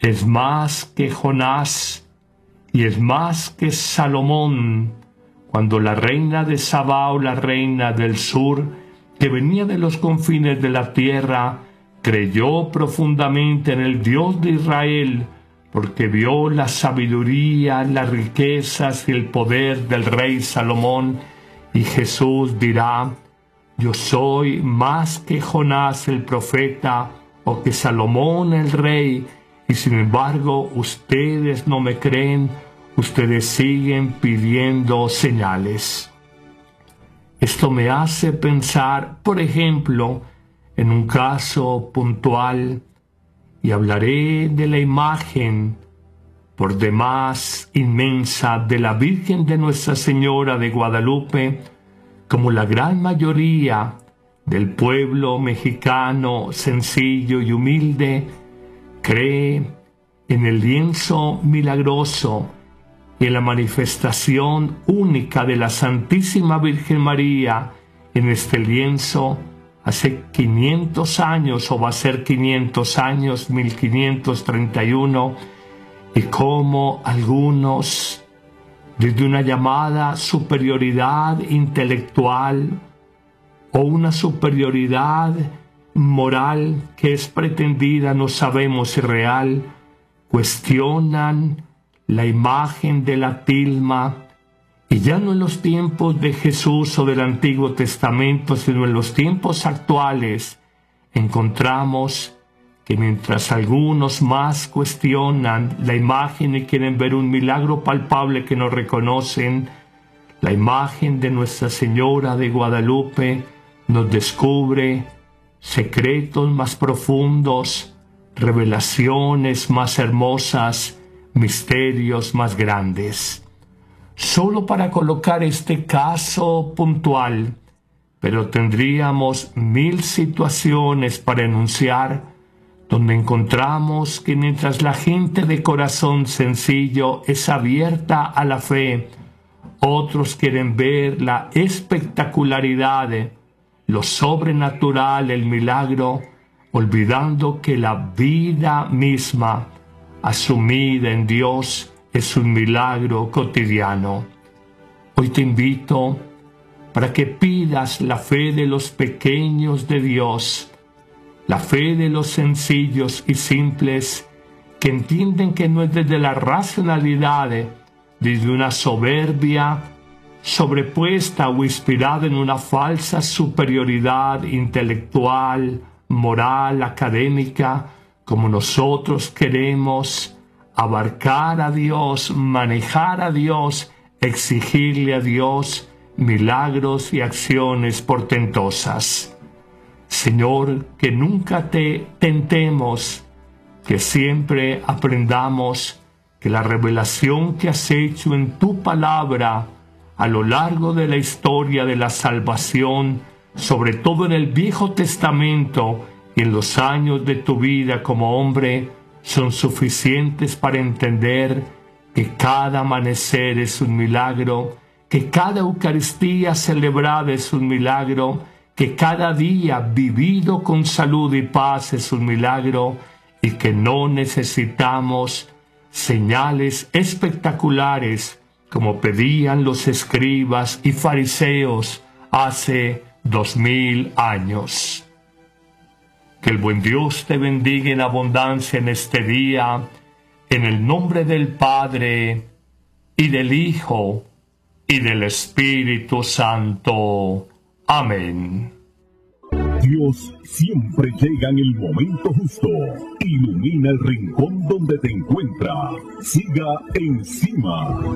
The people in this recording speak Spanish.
es más que Jonás y es más que Salomón, cuando la reina de Sabá o la reina del sur, que venía de los confines de la tierra, creyó profundamente en el Dios de Israel, porque vio la sabiduría, las riquezas y el poder del rey Salomón. Y Jesús dirá: yo soy más que Jonás el profeta o que Salomón el rey, y sin embargo ustedes no me creen, ustedes siguen pidiendo señales. Esto me hace pensar, por ejemplo, en un caso puntual, y hablaré de la imagen por demás inmensa de la Virgen de Nuestra Señora de Guadalupe, como la gran mayoría del pueblo mexicano sencillo y humilde cree en el lienzo milagroso y en la manifestación única de la Santísima Virgen María en este lienzo hace 500 años, o va a ser 500 años, 1531, y cómo algunos, desde una llamada superioridad intelectual o una superioridad moral que es pretendida, no sabemos si real, cuestionan la imagen de la tilma, y ya no en los tiempos de Jesús o del Antiguo Testamento, sino en los tiempos actuales, encontramos que mientras algunos más cuestionan la imagen y quieren ver un milagro palpable que no reconocen, la imagen de Nuestra Señora de Guadalupe nos descubre secretos más profundos, revelaciones más hermosas, misterios más grandes. Solo para colocar este caso puntual, pero tendríamos 1000 situaciones para enunciar, donde encontramos que mientras la gente de corazón sencillo es abierta a la fe, otros quieren ver la espectacularidad, lo sobrenatural, el milagro, olvidando que la vida misma, asumida en Dios, es un milagro cotidiano. Hoy te invito para que pidas la fe de los pequeños de Dios, la fe de los sencillos y simples, que entienden que no es desde la racionalidad, desde una soberbia sobrepuesta o inspirada en una falsa superioridad intelectual, moral, académica, como nosotros queremos abarcar a Dios, manejar a Dios, exigirle a Dios milagros y acciones portentosas. Señor, que nunca te tentemos, que siempre aprendamos que la revelación que has hecho en tu palabra a lo largo de la historia de la salvación, sobre todo en el Viejo Testamento y en los años de tu vida como hombre, son suficientes para entender que cada amanecer es un milagro, que cada Eucaristía celebrada es un milagro, que cada día vivido con salud y paz es un milagro, y que no necesitamos señales espectaculares como pedían los escribas y fariseos hace 2000 años. Que el buen Dios te bendiga en abundancia en este día, en el nombre del Padre, y del Hijo, y del Espíritu Santo. Amén. Dios siempre llega en el momento justo. Ilumina el rincón donde te encuentras. Siga encima.